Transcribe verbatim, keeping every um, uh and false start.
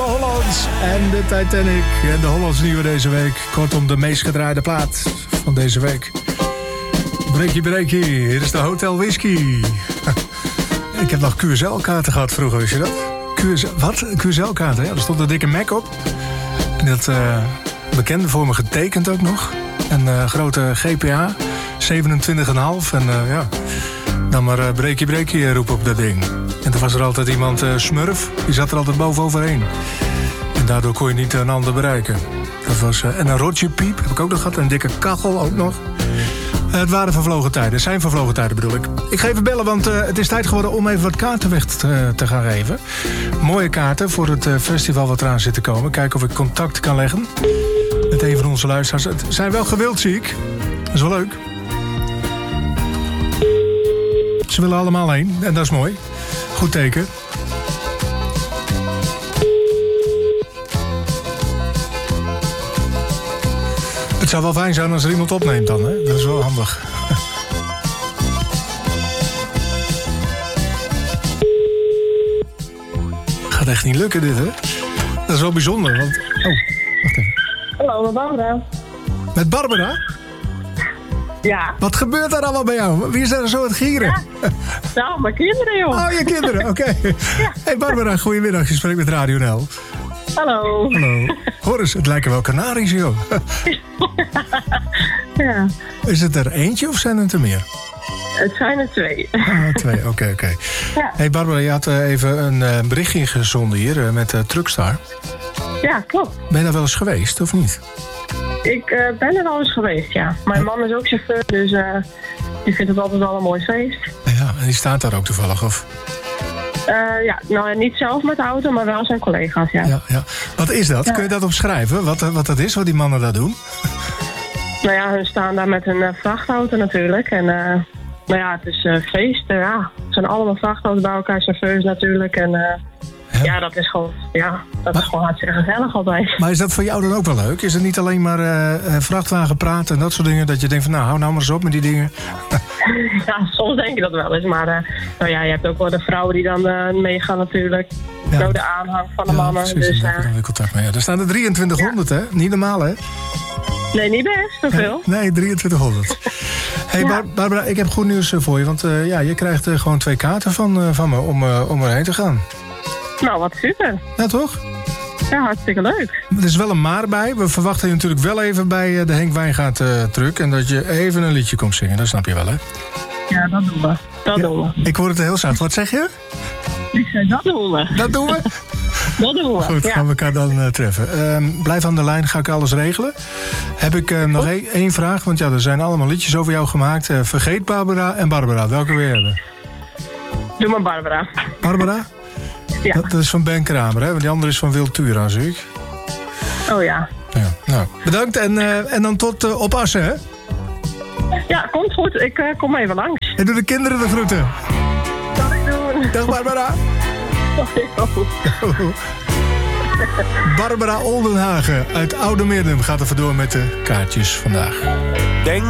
Goedemorgen Hollands en de Titanic. En de Hollands nieuwe deze week. Kortom, de meest gedraaide plaat van deze week. Breekie, breekie. Hier is de Hotel Whisky. Ik heb nog Q S L-kaarten gehad vroeger, wist je dat? Q S L, wat? Q S L-kaarten, ja. Er stond een dikke Mac op. En dat uh, bekende voor me getekend ook nog. Een uh, grote G P A, zevenentwintig komma vijf. En uh, ja, dan maar uh, breekie, breekie roepen op dat ding. En toen was er altijd iemand, uh, Smurf, die zat er altijd bovenoverheen. En daardoor kon je niet een ander bereiken. Dat was, uh, en een rotjepiep heb ik ook nog gehad, een dikke kachel ook nog. Uh, het waren vervlogen tijden, het zijn vervlogen tijden bedoel ik. Ik ga even bellen, want uh, het is tijd geworden om even wat kaarten weg te, te gaan geven. Mooie kaarten voor het uh, festival wat eraan zit te komen. Kijken of ik contact kan leggen met een van onze luisteraars. Het zijn wel gewild, zie ik. Dat is wel leuk. Ze willen allemaal heen en dat is mooi. Goed teken. Het zou wel fijn zijn als er iemand opneemt dan, hè? Dat is wel handig. Gaat echt niet lukken dit, hè? Dat is wel bijzonder, want... Oh, wacht even. Hallo, met Barbara. Met Barbara? Ja. Wat gebeurt daar allemaal bij jou? Wie is daar zo aan het gieren? Ja. Nou, mijn kinderen, joh. Oh, je kinderen, oké. Okay. Ja. Hey Barbara, goedemiddag. Je spreekt met Radio N L. Hallo. Hallo. Hoor eens, het lijken wel kanaries, joh. Ja. Is het er eentje of zijn het er meer? Het zijn er twee. Ah, twee, oké, okay, oké. Okay. Ja. Hey Barbara, je had uh, even een uh, berichtje gezonden hier uh, met uh, Truckstar. Ja, klopt. Ben je daar wel eens geweest, of niet? Ik uh, ben er al eens geweest, ja. Mijn man is ook chauffeur, dus uh, die vindt het altijd wel een mooi feest. Ja, en die staat daar ook toevallig, of? Uh, ja, nou niet zelf met de auto, maar wel zijn collega's, ja. Ja, ja. Wat is dat? Ja. Kun je dat omschrijven? Wat, wat dat is, wat die mannen daar doen? Nou ja, hun staan daar met een uh, vrachtauto natuurlijk. En uh, nou ja, het is uh, feest. Uh, ja. Het zijn allemaal vrachtauto's bij elkaar, chauffeurs natuurlijk. En uh, ja. ja, dat is gewoon, ja, dat maar, is gewoon hartstikke gezellig altijd. Maar is dat voor jou dan ook wel leuk? Is het niet alleen maar uh, vrachtwagen praten en dat soort dingen? Dat je denkt van, nou, hou nou maar eens op met die dingen. Ja, soms denk je dat wel eens. Maar uh, nou ja, je hebt ook wel de vrouwen die dan uh, meegaan natuurlijk. Ja. Zo de aanhang van de ja, mannen. Precies, dus, daar heb ik contact mee. Ja, er staan er drieëntwintighonderd, ja. Hè? Niet normaal, hè? Nee, niet best. Zoveel. Nee, nee drieëntwintighonderd. Hé, hey, Bar- Barbara, ik heb goed nieuws voor je. Want uh, ja, je krijgt uh, gewoon twee kaarten van, uh, van me om, uh, om erheen te gaan. Nou, wat super. Ja, toch? Ja, hartstikke leuk. Er is wel een maar bij. We verwachten je natuurlijk wel even bij uh, de Henk Wijngaard uh, truck. En dat je even een liedje komt zingen. Dat snap je wel, hè? Ja, dat doen we. Dat ja, doen we. Ik hoor het heel zacht. Wat zeg je? Ik zei, dat doen we. Dat doen we? Dat doen we. Goed, ja. gaan we elkaar dan uh, treffen. Uh, blijf aan de lijn, ga ik alles regelen. Heb ik uh, nog één, één vraag, want ja, er zijn allemaal liedjes over jou gemaakt. Uh, vergeet Barbara en Barbara. Welke wil je hebben? Doe maar Barbara. Barbara? Ja. Dat, dat is van Ben Kramer, hè? Want die andere is van Wiltura, zie ik. Oh ja. Ja, nou, bedankt en, uh, en dan tot uh, op Assen, hè? Ja, komt goed. Ik uh, kom even langs. En doe de kinderen de groeten. Zal ik doen. Dag Barbara. Barbara Oldenhagen uit Oude Meerdum gaat er vandoor met de kaartjes vandaag. Denk